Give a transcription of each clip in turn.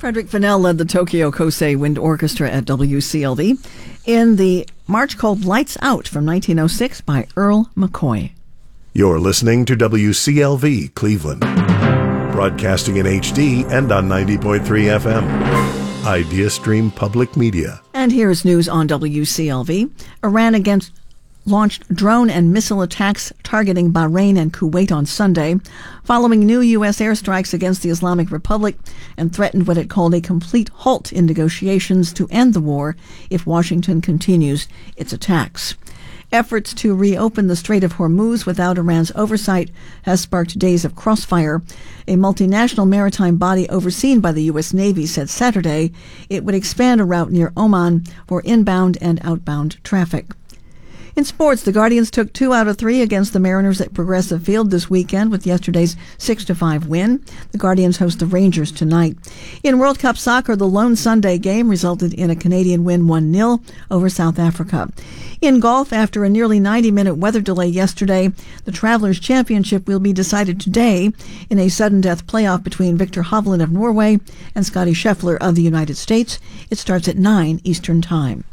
Frederick Fennell led the Tokyo Kosei Wind Orchestra at WCLV in the march called Lights Out from 1906 by Earl McCoy. You're listening to WCLV Cleveland, broadcasting in HD and on 90.3 FM. Idea Stream Public Media. And here's news on WCLV. Iran launched drone and missile attacks targeting Bahrain and Kuwait on Sunday, following new U.S. airstrikes against the Islamic Republic, and threatened what it called a complete halt in negotiations to end the war if Washington continues its attacks. Efforts to reopen the Strait of Hormuz without Iran's oversight has sparked days of crossfire. A multinational maritime body overseen by the U.S. Navy said Saturday it would expand a route near Oman for inbound and outbound traffic. In sports, the Guardians took 2 out of 3 against the Mariners at Progressive Field this weekend with yesterday's 6-5 win. The Guardians host the Rangers tonight. In World Cup soccer, the lone Sunday game resulted in a Canadian win 1-0 over South Africa. In golf, after a nearly 90-minute weather delay yesterday, the Travelers' Championship will be decided today in a sudden death playoff between Victor Hovland of Norway and Scottie Scheffler of the United States. It starts at 9 Eastern Time.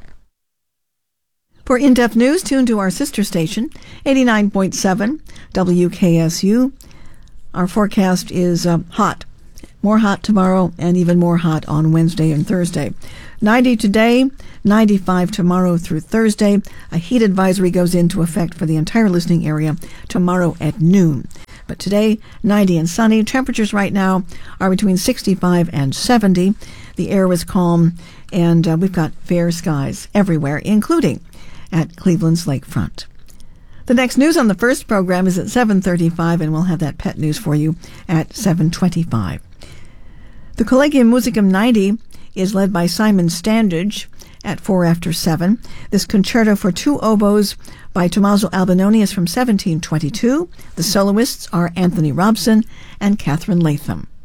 For in-depth news, tune to our sister station, 89.7 WKSU. Our forecast is hot. More hot tomorrow and even more hot on Wednesday and Thursday. 90 today, 95 tomorrow through Thursday. A heat advisory goes into effect for the entire listening area tomorrow at noon. But today, 90 and sunny. Temperatures right now are between 65 and 70. The air is calm, and we've got fair skies everywhere, including at Cleveland's lakefront. The next news on the first program is at 7:35, and we'll have that pet news for you at 7:25. The Collegium Musicum 90 is led by Simon Standage at 4 after 7. This concerto for 2 oboes by Tommaso Albinoni is from 1722. The soloists are Anthony Robson and Catherine Latham.